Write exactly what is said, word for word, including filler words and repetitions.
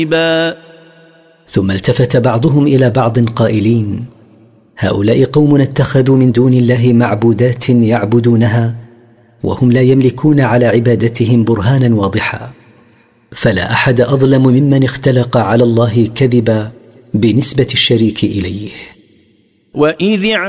ثم التفت بعضهم إلى بعض قائلين: هؤلاء قوم اتخذوا من دون الله معبودات يعبدونها وهم لا يملكون على عبادتهم برهانا واضحا، فلا أحد أظلم ممن اختلق على الله كذبا بنسبة الشريك إليه. وإذ